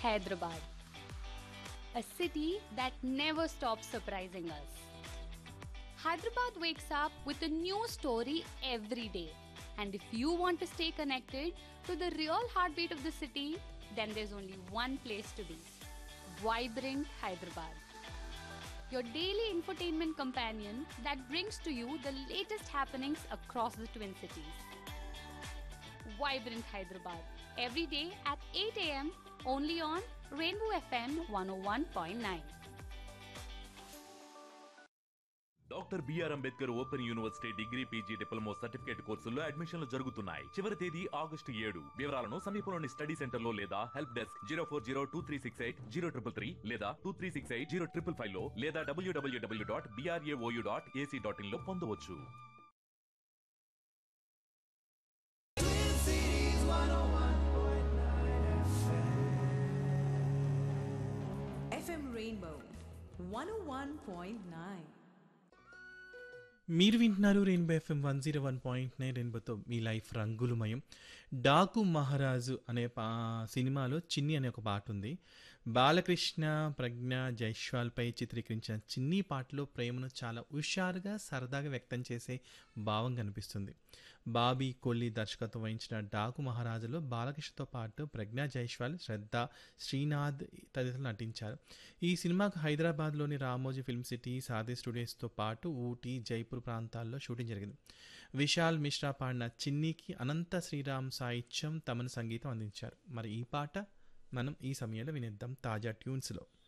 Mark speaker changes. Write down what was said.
Speaker 1: Hyderabad, a city that never stops surprising us. Hyderabad wakes up with a new story every day. And if you want to stay connected to the real heartbeat of the city, then there's only one place to be: Vibrant Hyderabad, your daily infotainment companion that brings to you the latest happenings across the Twin Cities. Vibrant Hyderabad, every day at 8 a.m. only on Rainbow FM 101.9.
Speaker 2: Doctor BR Ambedkar open university degree PG diploma certificate కోర్సుల్లో అడ్మిషన్లు జరుగుతున్నాయి. చివరి తేదీ August 7. వివరాలను సమీపంలోని study centre లో లేదా help desk 04023680333 లేదా 23680555 లో లేదా www.brao.ac.in లో పొందవచ్చు.
Speaker 3: FM Rainbow 101.9.
Speaker 4: మీరు వింటున్నారు రెయిన్బో ఎఫ్ఎం 101.9. రెయిన్బోతో మీ లైఫ్ రంగులమయం. డాకు మహారాజు అనే సినిమాలో చిన్ని అనే ఒక పాట ఉంది. బాలకృష్ణ, ప్రజ్ఞ జైస్వాల్పై చిత్రీకరించిన చిన్ని పాటలో ప్రేమను చాలా హుషారుగా సరదాగా వ్యక్తం చేసే భావం కనిపిస్తుంది. బాబీ కొల్లి దర్శకత్వం వహించిన డాకు మహారాజులో బాలకృష్ణతో పాటు ప్రజ్ఞ జైస్వాల్, శ్రద్ధ, శ్రీనాథ్ తదితరులు నటించారు. ఈ సినిమాకు హైదరాబాద్లోని రామోజీ ఫిల్మ్ సిటీ, సాదే స్టూడియోస్తో పాటు ఊటీ, జైపూర్ ప్రాంతాల్లో షూటింగ్ జరిగింది. విశాల్ మిశ్రా పాడిన చిన్నీకి అనంత శ్రీరామ్ సాహిత్యం, తమన్ సంగీతం అందించారు. మరి ఈ పాట మనం ఈ సమయంలో వినేద్దాం తాజా ట్యూన్స్లో.